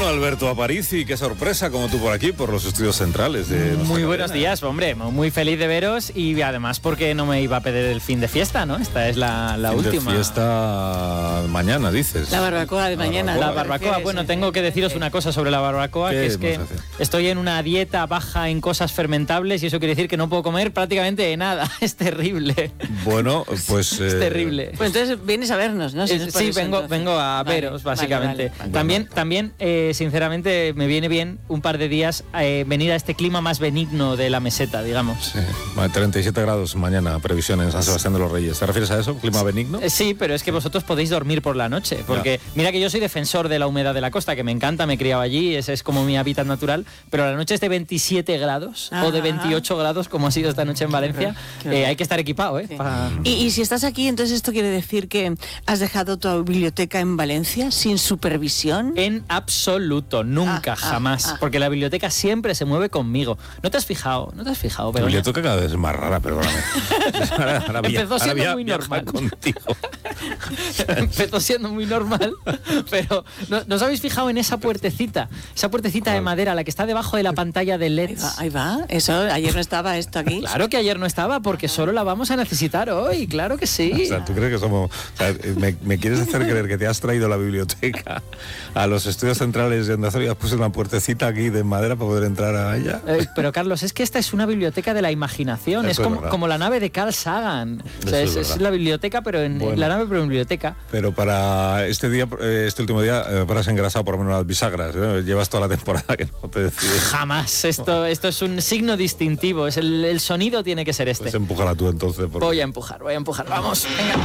Bueno, Alberto Aparici, qué sorpresa, como tú por aquí, por los estudios centrales de Muy buenos días, hombre, muy feliz de veros y además porque no me iba a pedir el fin de fiesta, ¿no? Esta es la última. De fiesta mañana, dices. La barbacoa de mañana. La barbacoa, bueno, tengo que deciros una cosa sobre la barbacoa, que es que estoy en una dieta baja en cosas fermentables y eso quiere decir que no puedo comer prácticamente nada. Es terrible. Bueno, pues... es terrible. Pues entonces vienes a vernos, ¿no? Sí, vengo a veros, básicamente. Vale. También, sinceramente, me viene bien un par de días venir a este clima más benigno de la meseta, digamos. Sí, 37 grados mañana, previsión en San Sebastián de los Reyes. ¿Te refieres a eso? ¿Clima benigno? Sí, pero es que vosotros podéis dormir por la noche, porque mira que yo soy defensor de la humedad de la costa, que me encanta, me he criado allí, ese es como mi hábitat natural, pero la noche es de 27 grados o de 28 grados, como ha sido esta noche en Valencia, hay que estar equipado, ¿eh? Sí. Y si estás aquí, entonces esto quiere decir que has dejado tu biblioteca en Valencia sin supervisión. En absoluto, nunca, jamás, porque la biblioteca siempre se mueve conmigo. ¿No te has fijado? Pero la biblioteca cada vez es más rara, perdóname. Empezó siendo muy normal. Contigo. Empezó siendo muy normal, pero ¿no os habéis fijado en esa puertecita? Esa puertecita de madera, la que está debajo de la pantalla de LEDs. Ahí va. Eso, ayer no estaba esto aquí. Claro que ayer no estaba, porque solo la vamos a necesitar hoy, claro que sí. O sea, ¿tú crees que somos...? O sea, ¿me quieres hacer creer que te has traído la biblioteca a los estudios centrales de Onda Cero y has puesto una puertecita aquí de madera para poder entrar a ella? Pero Carlos, es que esta es una biblioteca de la imaginación, es como la nave de Carl Sagan. O sea, es la biblioteca, pero la nave, pero en biblioteca. Pero para este último día, paras engrasado por lo menos las bisagras, ¿no? Llevas toda la temporada que no te decides. Jamás, esto es un signo distintivo, el sonido tiene que ser este. Pues empújala tú entonces. Porque... Voy a empujar, vamos, venga.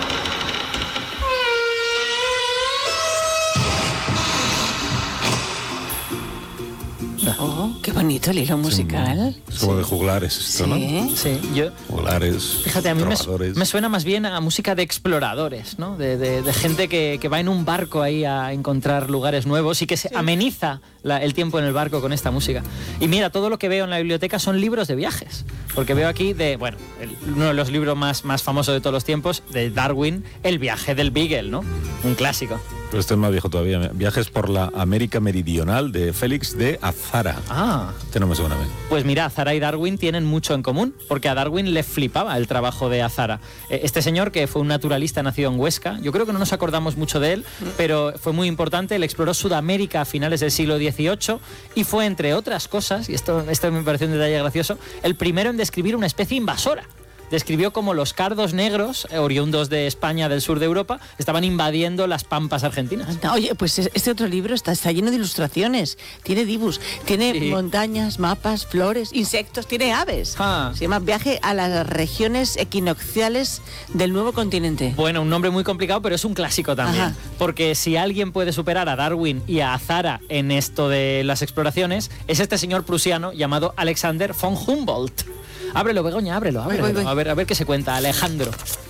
Oh, qué bonito el hilo musical. Es como de juglares esto, ¿no? Sí, juglares. Fíjate, a mí me suena más bien a música de exploradores, ¿no? De gente que va en un barco ahí a encontrar lugares nuevos y que se ameniza el tiempo en el barco con esta música. Y mira, todo lo que veo en la biblioteca son libros de viajes, porque veo aquí uno de los libros más famosos de todos los tiempos, de Darwin, El viaje del Beagle, ¿no? Un clásico. Pero este es más viejo todavía. Viajes por la América Meridional, de Félix de Azara. Este no me suena bien. Pues mira, Azara y Darwin tienen mucho en común, porque a Darwin le flipaba el trabajo de Azara. Este señor, que fue un naturalista nacido en Huesca, yo creo que no nos acordamos mucho de él, pero fue muy importante. Él exploró Sudamérica a finales del siglo XVIII y fue, entre otras cosas, y esto me parece un detalle gracioso, el primero en describir una especie invasora. Describió cómo los cardos negros, oriundos de España, del sur de Europa, estaban invadiendo las pampas argentinas. Oye, pues este otro libro está lleno de ilustraciones, tiene dibujos, tiene montañas, mapas, flores, insectos, tiene aves. Se llama Viaje a las regiones equinocciales del nuevo continente. Bueno, un nombre muy complicado, pero es un clásico también. Porque si alguien puede superar a Darwin y a Azara en esto de las exploraciones, es este señor prusiano llamado Alexander von Humboldt. Ábrelo, Begoña, ábrelo. Voy. A ver qué se cuenta, Alejandro.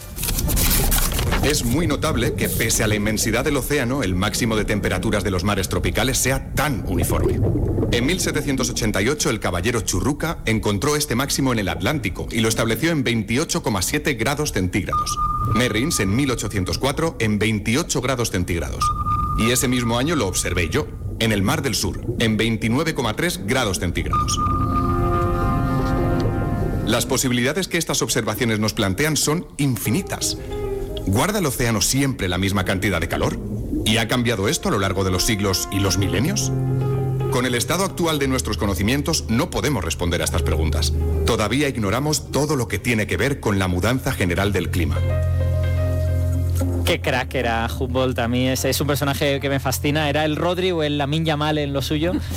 Es muy notable que, pese a la inmensidad del océano, el máximo de temperaturas de los mares tropicales sea tan uniforme. En 1788, el caballero Churruca encontró este máximo en el Atlántico y lo estableció en 28,7 grados centígrados. Merrins, en 1804, en 28 grados centígrados. Y ese mismo año lo observé yo, en el Mar del Sur, en 29,3 grados centígrados. Las posibilidades que estas observaciones nos plantean son infinitas. ¿Guarda el océano siempre la misma cantidad de calor? ¿Y ha cambiado esto a lo largo de los siglos y los milenios? Con el estado actual de nuestros conocimientos no podemos responder a estas preguntas. Todavía ignoramos todo lo que tiene que ver con la mudanza general del clima. Qué crack era Humboldt. A mí es un personaje que me fascina. Era el Rodri o el Lamine Yamal en lo suyo.